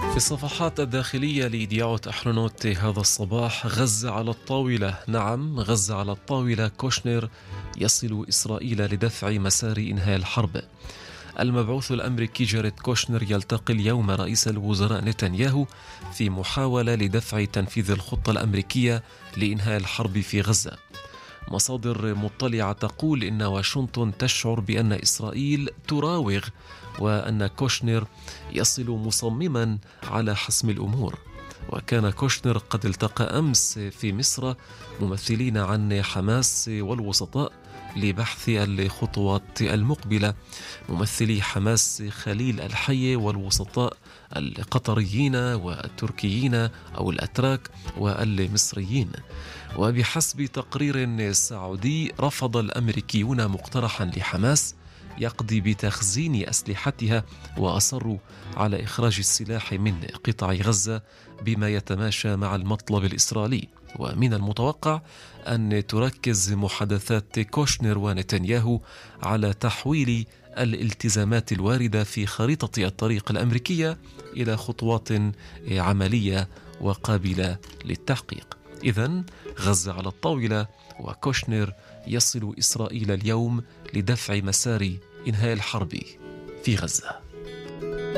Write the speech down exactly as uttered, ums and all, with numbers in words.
في الصفحات الداخلية لإذاعة أحرنوت هذا الصباح: غزة على الطاولة. نعم، غزة على الطاولة. كوشنر يصل إسرائيل لدفع مسار إنهاء الحرب. المبعوث الأمريكي جاريد كوشنر يلتقي اليوم رئيس الوزراء نتنياهو في محاولة لدفع تنفيذ الخطة الأمريكية لإنهاء الحرب في غزة. مصادر مطلعة تقول إن واشنطن تشعر بأن إسرائيل تراوغ، وأن كوشنر يصل مصمما على حسم الأمور. وكان كوشنر قد التقى أمس في مصر ممثلين عن حماس والوسطاء لبحث الخطوات المقبلة. ممثلي حماس خليل الحي والوسطاء القطريين والتركيين أو الأتراك والمصريين. وبحسب تقرير سعودي، رفض الأمريكيون مقترحا لحماس يقضي بتخزين أسلحتها، وأصروا على إخراج السلاح من قطاع غزة بما يتماشى مع المطلب الإسرائيلي. ومن المتوقع أن تركز محادثات كوشنر ونتنياهو على تحويل الالتزامات الواردة في خريطة الطريق الأمريكية إلى خطوات عملية وقابلة للتحقيق. إذن غزة على الطاولة، وكوشنر يصل إسرائيل اليوم لدفع مسار إنهاء الحرب في غزة.